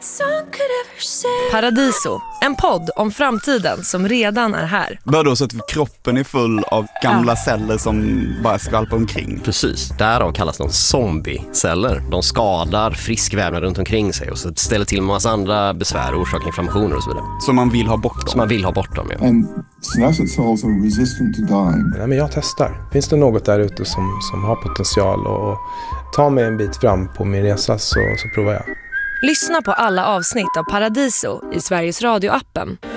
Paradiso, en podd om framtiden som redan är här. Vadå, så att kroppen är full av gamla celler som bara skvalpar omkring? Precis, därav kallas de zombieceller. De skadar friskvävnad runt omkring sig och så ställer till med massa andra besvär och orsakar inflammationer och så vidare. Så man vill ha bort dem? Så man vill ha bort dem, ja. And senescent cells are resistant to dying. Nej, men jag testar. Finns det något där ute som har potential och ta mig en bit fram på min resa så provar jag. Lyssna på alla avsnitt av Paradiso i Sveriges Radio-appen